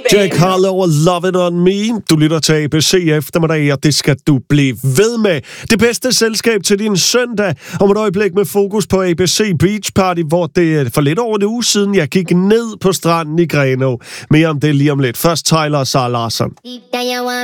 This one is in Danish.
Jack Harlow og Love It On Me. Du lytter til ABC eftermiddag, og det skal du blive ved med. Det bedste selskab til din søndag. Om et øjeblik med fokus på ABC Beach Party, hvor det for lidt over en uge siden, jeg gik ned på stranden i Grenaa. Mere om det lige om lidt. Først Tyler og Sarah Larsson.